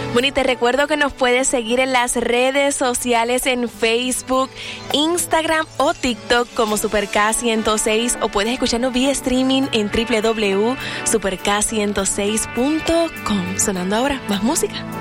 Bueno, y te recuerdo que nos puedes seguir en las redes sociales en Facebook, Instagram o TikTok como SuperK106, o puedes escucharnos vía streaming en www.superk106.com. Sonando ahora más música.